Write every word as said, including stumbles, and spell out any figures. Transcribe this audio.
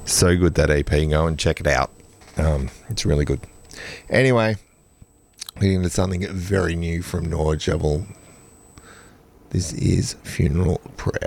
So good, that E P. Go and check it out. Um, it's really good. Anyway, getting into something very new from Nora Jewel. This is Funeral Pre.